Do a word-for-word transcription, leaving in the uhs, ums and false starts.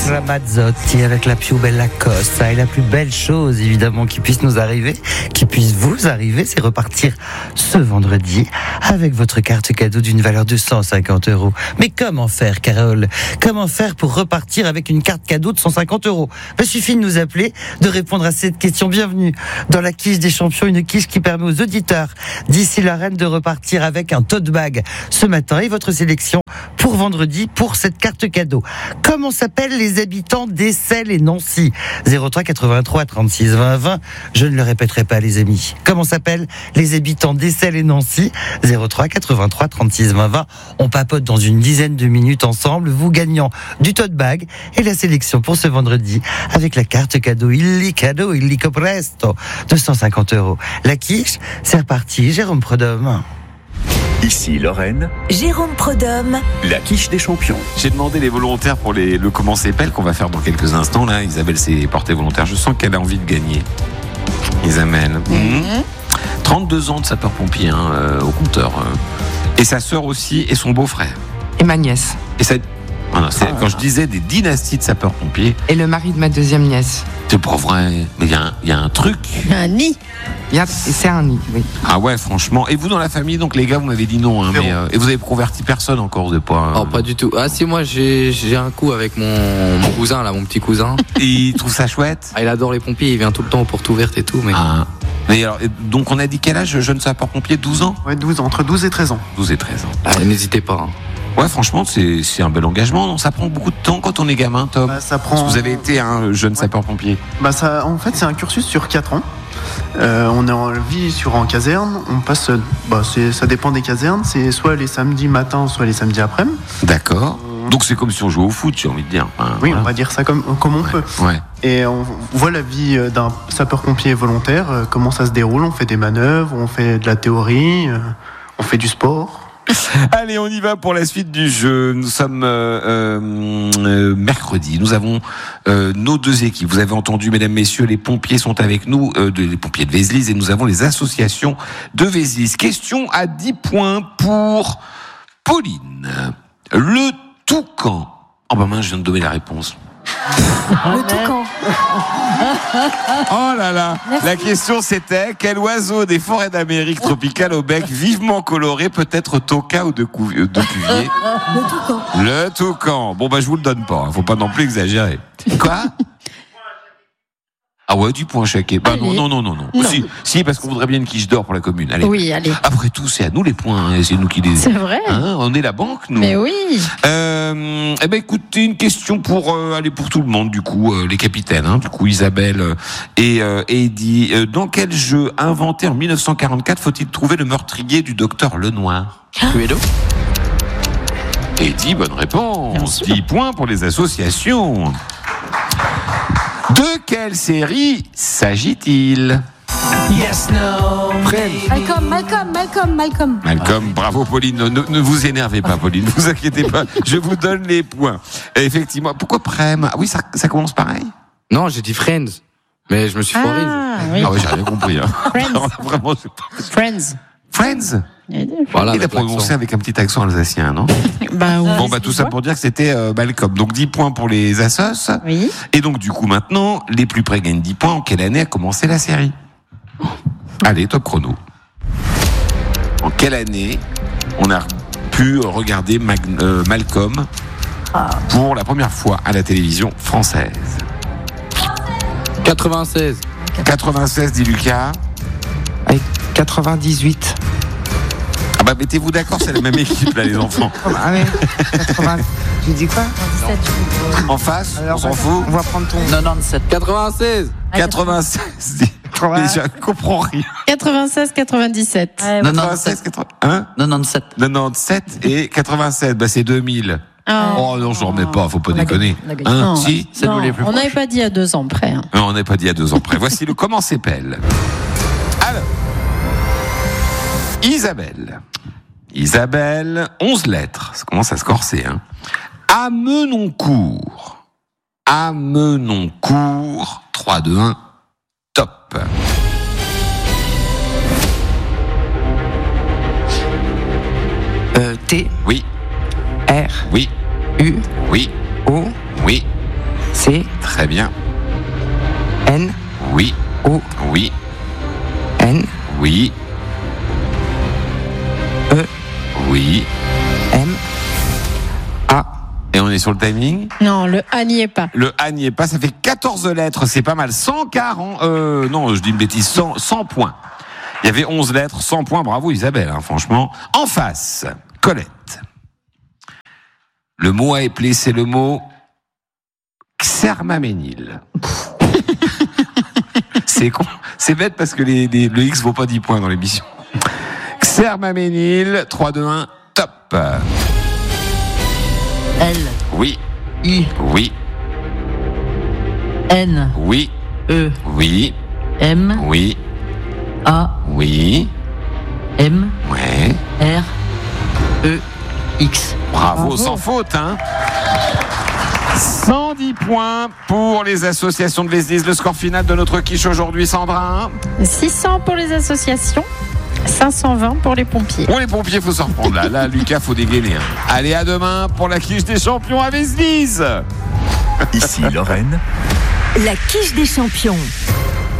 Ramazzotti avec la più bella cosa. Et la plus belle chose, évidemment, qui puisse nous arriver, qui puisse vous arriver, c'est repartir ce vendredi avec votre carte cadeau d'une valeur de cent cinquante euros. Mais comment faire, Carole? Comment faire pour repartir avec une carte cadeau de cent cinquante euros? Il suffit de nous appeler, de répondre à cette question. Bienvenue dans la quiche des champions, une quiche qui permet aux auditeurs d'ici la reine de repartir avec un tote bag ce matin et votre sélection pour vendredi pour cette carte cadeau. Comment s'appellent les habitants d'Essel et Nancy? zéro trois quatre-vingt-trois trente-six vingt vingt. Je ne le répéterai pas, les amis. Comment s'appellent les habitants d'Essel et Nancy? zéro trois quatre-vingt-trois trente-six vingt vingt. On papote dans une dizaine de minutes ensemble, vous gagnant du tote bag et la sélection pour ce vendredi avec la carte cadeau Illicado Illico Presto de cent cinquante euros. La quiche, c'est reparti. Jérôme Prodhomme. Ici Lorraine, Jérôme Prodhomme, la quiche des champions. J'ai demandé les volontaires pour les, le Comment s'appelle qu'on va faire dans quelques instants. Là, Isabelle s'est portée volontaire. Je sens qu'elle a envie de gagner. Isabelle. Mmh. trente-deux ans de sapeur-pompier hein, euh, au compteur. Euh. Et sa sœur aussi et son beau-frère. Et ma nièce. Et ça, voilà, c'est, ah, quand je disais des dynasties de sapeurs-pompiers. Et le mari de ma deuxième nièce. C'est pas vrai. Mais il y, y a un truc. Un nid. Y a, c'est un nid, oui. Ah ouais, franchement. Et vous dans la famille, donc les gars, vous m'avez dit non. Hein, mais, euh, et vous avez converti personne encore, vous n'avez pas. Euh... Oh, pas du tout. Ah si, moi j'ai, j'ai un coup avec mon, mon cousin, là, mon petit cousin. Et il trouve ça chouette. Ah, il adore les pompiers, il vient tout le temps aux portes ouvertes et tout. Mais... Ah. Mais alors, donc on a dit quel âge, jeune sapeur-pompier? douze ans? Ouais, douze ans, entre douze et treize ans. douze et treize ans. Ah, n'hésitez pas. Hein. Ouais, franchement, c'est, c'est un bel engagement. Non, ça prend beaucoup de temps quand on est gamin, Tom. Bah, ça prend... Parce que vous avez été un jeune ouais. sapeur-pompier. Bah, ça, en fait, c'est un cursus sur quatre ans. Euh, on est en vie sur en caserne. On passe, bah, c'est, ça dépend des casernes. C'est soit les samedis matin, soit les samedis après-midi. D'accord. Euh... Donc c'est comme si on jouait au foot, j'ai envie de dire. Enfin, oui, voilà. On va dire ça comme, comme on ouais. peut. Ouais. Et on voit la vie d'un sapeur-pompier volontaire, euh, comment ça se déroule. On fait des manœuvres, on fait de la théorie, euh, on fait du sport. Allez, on y va pour la suite du jeu. Nous sommes euh, euh, mercredi. Nous avons euh, nos deux équipes. Vous avez entendu, mesdames, messieurs, les pompiers sont avec nous, euh, de, les pompiers de Vézelise, et nous avons les associations de Vézelise. Question à dix points pour Pauline. Le toucan. Oh ben mince, je viens de donner la réponse. Le toucan. Oh là là. Merci. La question c'était: quel oiseau des forêts d'Amérique tropicale au bec vivement coloré peut être tauca ou de, cou- de cuvier? Le toucan. Le toucan. Bon bah je vous le donne pas, faut pas non plus exagérer. Quoi? Ah ouais, du point chaque. Bah non, non, non, non, non. non. Si, si, parce qu'on voudrait bien une quiche d'or pour la commune. Allez. Oui, allez. Après tout, c'est à nous les points, hein, c'est nous qui les. C'est vrai. Hein, on est la banque, nous. Mais oui. Euh, eh ben, écoutez, une question pour euh, aller pour tout le monde, du coup, euh, les capitaines, hein, du coup, Isabelle euh, et euh, Eddie. Euh, dans quel jeu inventé en dix-neuf cent quarante-quatre faut-il trouver le meurtrier du docteur Lenoir? Cluedo. Eddie, bonne réponse. dix points pour les associations. De quelle série s'agit-il? Yes, no. Malcolm, Malcolm, Malcolm, Malcolm. Malcolm, bravo Pauline. Ne, ne vous énervez pas, Pauline. Ne vous inquiétez pas. Je vous donne les points. Et effectivement. Pourquoi Prem? Ah oui, ça, ça commence pareil? Non, j'ai dit Friends. Mais je me suis foiré. Ah, oui. Ah oui, j'ai rien compris. Hein. Friends. Non, vraiment, c'est pas... Friends. Friends. Voilà, il a prononcé avec un petit accent alsacien, non? Bah, oui. Bon, bah, tout ça pour dire que c'était euh, Malcolm. Donc, dix points pour les assos. Oui. Et donc, du coup, maintenant, les plus près gagnent dix points. En quelle année a commencé la série? Allez, top chrono. En quelle année on a pu regarder Mag- euh, Malcolm pour la première fois à la télévision française? quatre-vingt-seize. quatre-vingt-seize, dit Lucas. Avec quatre-vingt-dix-huit. Ah bah mettez-vous d'accord, c'est la même équipe là, les enfants. Ah ouais, quatre-vingts. J'ai dit quoi? En face, alors, on s'en fout. On va prendre ton. quatre-vingt-dix-sept. quatre-vingt-seize. quatre-vingt-seize. Mais je comprends rien. quatre-vingt-seize quatre-vingt-dix-sept. Ouais, quatre-vingt-seize, quatre-vingts, hein? quatre-vingt-dix-sept. quatre-vingt-dix-sept et quatre-vingt-sept, bah c'est deux mille. Oh, Oh non, je ne remets pas, faut pas On a déconner. gagné, on a gagné. Hein, Non, si C'est nous les plus on proches. n'avait pas dit à deux ans près. Hein. Non, on n'est pas dit à deux ans près. Voici le comment s'appelle. Alors, Isabelle. Isabelle, onze lettres. Ça commence à se corser. Hein. Amenoncourt. Amenoncourt. trois, deux, un. Top. Euh, T, Oui, R, oui, U, oui, O, oui, C. Très bien. N. Oui. O. Oui. N. Oui. E. Oui. M. A. Et on est sur le timing. Non, le A n'y est pas. Le A n'y est pas, ça fait quatorze lettres, c'est pas mal. cent quarante, euh, non, je dis une bêtise, cent, cent points. Il y avait onze lettres, cent points, bravo Isabelle, hein, franchement. En face, Colette. Le mot à épeler, c'est le mot Xermaménil. C'est con, c'est bête parce que les, les, le X vaut pas dix points dans l'émission. Xermaménil, trois, deux, un, top. L, Oui, I, oui, N, oui, E, oui, M, oui, A, oui, M, ouais. R, E, X. Bravo, sans faute, hein. cent dix points pour les associations de Vézelise. Le score final de notre quiche aujourd'hui, Sandra. six cents pour les associations, cinq cent vingt pour les pompiers. Pour les pompiers, faut s'en reprendre là. Là, Lucas, faut dégainer. hein. Allez, à demain pour la quiche des champions à Vézelise. Ici Lorraine. La quiche des champions.